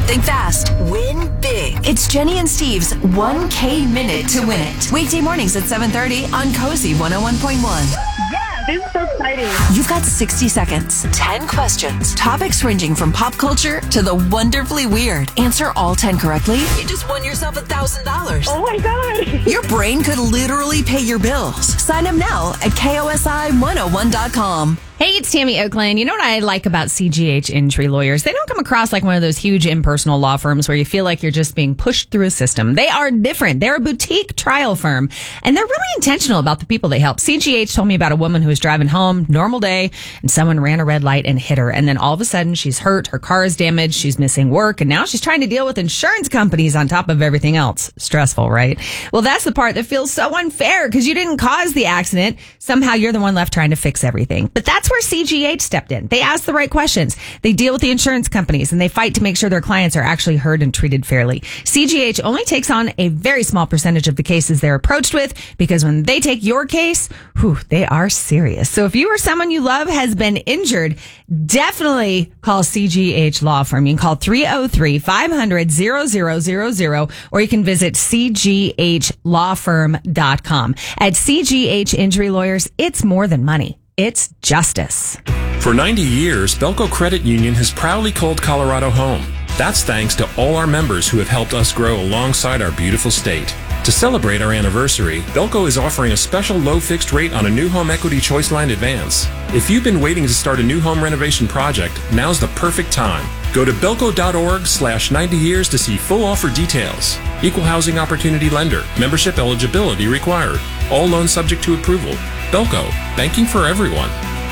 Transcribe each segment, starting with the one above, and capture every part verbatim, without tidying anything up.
Think fast. Win big. It's Jenny and Steve's one K Minute to Win It. Weekday mornings at seven thirty on Cozy one oh one point one. Yeah, this is so exciting. You've got sixty seconds, ten questions, topics ranging from pop culture to the wonderfully weird. Answer all ten correctly, you just won yourself one thousand dollars. Oh my God. Your brain could literally pay your bills. Sign up now at K O S I one oh one dot com. Hey, it's Tammy Oakland. You know what I like about C G H Injury Lawyers? They don't come across like one of those huge impersonal law firms where you feel like you're just being pushed through a system. They are different. They're a boutique trial firm, and they're really intentional about the people they help. C G H told me about a woman who was driving home, normal day, and someone ran a red light and hit her. And then all of a sudden, she's hurt, her car is damaged, she's missing work, and now she's trying to deal with insurance companies on top of everything else. Stressful, right? Well, that's the part that feels so unfair because you didn't cause the accident. Somehow you're the one left trying to fix everything. But that's where C G H stepped in. They ask the right questions. They deal with the insurance companies, and they fight to make sure their clients are actually heard and treated fairly. C G H only takes on a very small percentage of the cases they're approached with, because when they take your case, whew, they are serious. So if you or someone you love has been injured, definitely call C G H Law Firm. You can call three oh three, five hundred, zero zero zero zero, or you can visit c g h law firm dot com. At C G H Injury Lawyers, it's more than money. It's justice. For ninety years, Belco Credit Union has proudly called Colorado home. That's thanks to all our members who have helped us grow alongside our beautiful state. To celebrate our anniversary, Belco is offering a special low fixed rate on a new home equity choice line advance. If you've been waiting to start a new home renovation project, now's the perfect time. Go to belco.org slash 90 years to see full offer details. Equal housing opportunity lender. Membership eligibility required. All loans subject to approval. Belco, banking for everyone.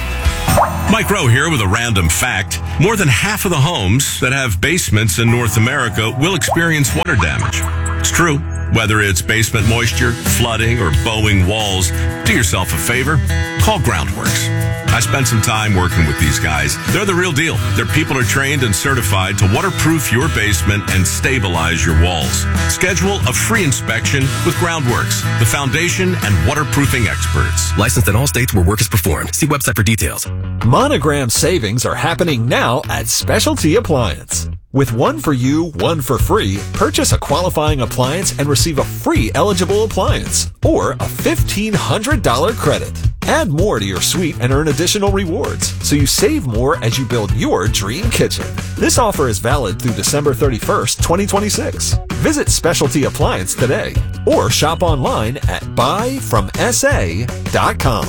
Mike Rowe here with a random fact. More than half of the homes that have basements in North America will experience water damage. It's true. Whether it's basement moisture, flooding, or bowing walls, do yourself a favor. Call Groundworks. I spent some time working with these guys. They're the real deal. Their people are trained and certified to waterproof your basement and stabilize your walls. Schedule a free inspection with Groundworks, the foundation and waterproofing experts. Licensed in all states where work is performed. See website for details. Monogram savings are happening now at Specialty Appliance. With one for you, one for free, purchase a qualifying appliance and receive a free eligible appliance or a fifteen hundred dollars credit. Add more to your suite and earn additional rewards, so you save more as you build your dream kitchen. This offer is valid through December thirty-first, twenty twenty-six. Visit Specialty Appliance today or shop online at buy from s a dot com.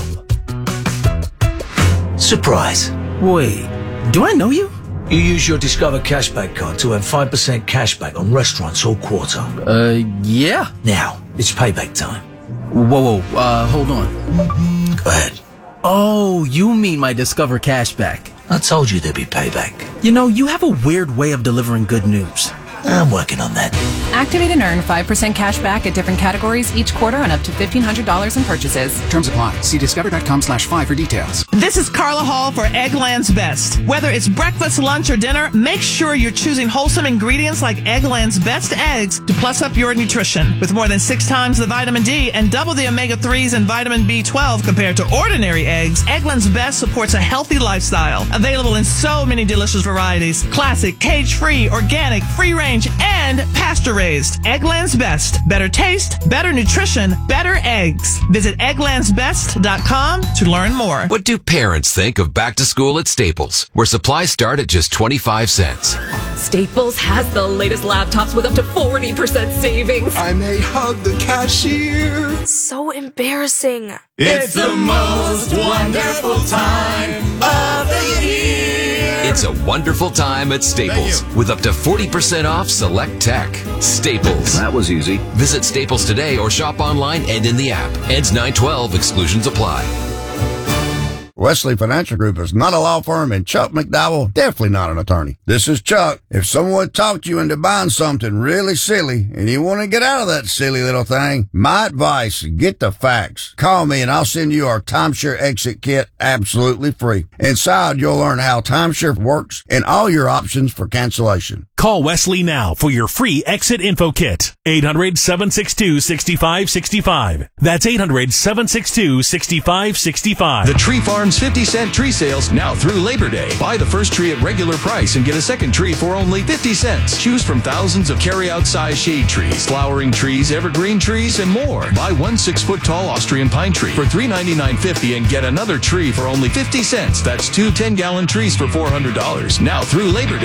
Surprise. Wait, do I know you? You use your Discover Cashback card to earn five percent cashback on restaurants all quarter. Uh, yeah. Now, it's payback time. Whoa, whoa, uh, hold on. Go ahead. Oh, you mean my Discover Cashback. I told you there'd be payback. You know, you have a weird way of delivering good news. I'm working on that. Activate and earn five percent cash back at different categories each quarter on up to fifteen hundred dollars in purchases. Terms apply. See discover.com slash five for details. This is Carla Hall for Eggland's Best. Whether it's breakfast, lunch, or dinner, make sure you're choosing wholesome ingredients like Eggland's Best Eggs to plus up your nutrition. With more than six times the vitamin D and double the omega threes and vitamin B twelve compared to ordinary eggs, Eggland's Best supports a healthy lifestyle. Available in so many delicious varieties. Classic, cage-free, organic, free-range, and pasture-raised. Eggland's Best. Better taste, better nutrition, better eggs. Visit egglands best dot com to learn more. What do parents think of back to school at Staples, where supplies start at just twenty-five cents? Staples has the latest laptops with up to forty percent savings. I may hug the cashier. So embarrassing. It's the most wonderful time of the year. It's a wonderful time at Staples with up to forty percent off select tech. Staples. That was easy. Visit Staples today or shop online and in the app. Ends nine twelve. Exclusions apply. Wesley Financial Group is not a law firm, and Chuck McDowell definitely not an attorney. This is Chuck. If someone talked you into buying something really silly and you want to get out of that silly little thing, my advice, get the facts. Call me and I'll send you our timeshare exit kit absolutely free. Inside, you'll learn how timeshare works and all your options for cancellation. Call Wesley now for your free exit info kit. eight hundred, seven six two, six five six five. That's eight hundred, seven six two, six five six five. The Tree Farm Home's fifty cent tree sales now through Labor Day. Buy the first tree at regular price and get a second tree for only fifty cents. Choose from thousands of carry-out size shade trees, flowering trees, evergreen trees, and more. Buy one six-foot-tall Austrian pine tree for three hundred ninety-nine fifty and get another tree for only fifty cents. That's two ten-gallon trees for four hundred dollars. Now through Labor Day.